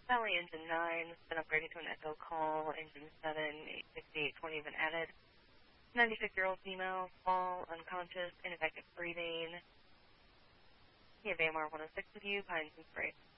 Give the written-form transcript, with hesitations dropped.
Valley engine 9, been upgraded to an echo call. Engine 7, 86820 been added. 96-year-old female, fall, unconscious, ineffective breathing. You have AMR 106 with you, Pines and Spray.